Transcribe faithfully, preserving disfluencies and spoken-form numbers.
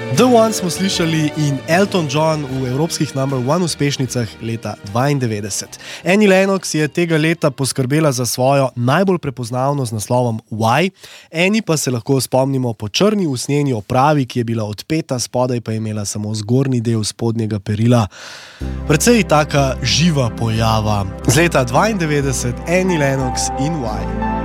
The One smo slišali in Elton John v evropskih number one uspešnicah leta dvaindevetdeset. Annie Lennox je tega leta poskrbela za svojo najbolj prepoznavno z naslovom Why. Annie pa se lahko spomnimo po črni usnjeni opravi, ki je bila odpeta, spodaj pa je imela samo zgornji del spodnjega perila. Precej taka živa pojava. Z leta dvaindevetdeset Annie Lennox in Why.